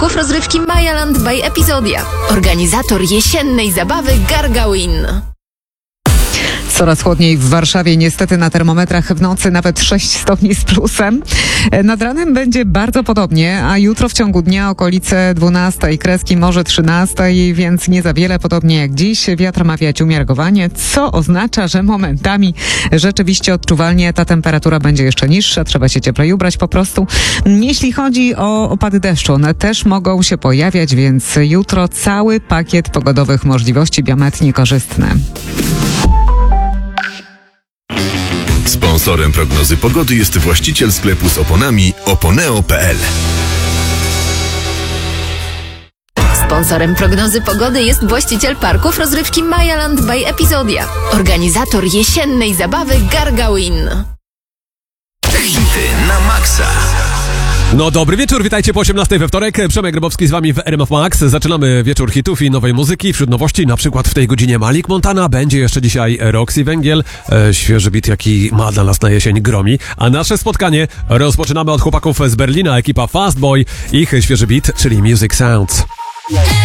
parków rozrywki Mayaland by Epizodia. Organizator jesiennej zabawy Gargałin. Coraz chłodniej w Warszawie, niestety na termometrach w nocy nawet 6 stopni z plusem. Nad ranem będzie bardzo podobnie, a jutro w ciągu dnia okolice 12, kreski może 13, więc nie za wiele, podobnie jak dziś. Wiatr ma wiać umiarkowanie, co oznacza, że momentami rzeczywiście odczuwalnie ta temperatura będzie jeszcze niższa, trzeba się cieplej ubrać po prostu. Jeśli chodzi o opady deszczu, one też mogą się pojawiać, więc jutro cały pakiet pogodowych możliwości, biometnie korzystne. Sponsorem prognozy pogody jest właściciel sklepu z oponami oponeo.pl. Sponsorem prognozy pogody jest właściciel parków rozrywki Mayaland by Epizodia. Organizator jesiennej zabawy Gargałin. Hity na maksa. No dobry wieczór, witajcie po 18 we wtorek. Przemek Grabowski z wami w RMF Max. Zaczynamy wieczór hitów i nowej muzyki. Wśród nowości na przykład w tej godzinie Malik Montana. Będzie jeszcze dzisiaj Roxy Węgiel. Świeży beat, jaki ma dla nas na jesień gromi. A nasze spotkanie rozpoczynamy od chłopaków z Berlina. Ekipa Fast Boy. Ich świeży beat, czyli Music Sounds.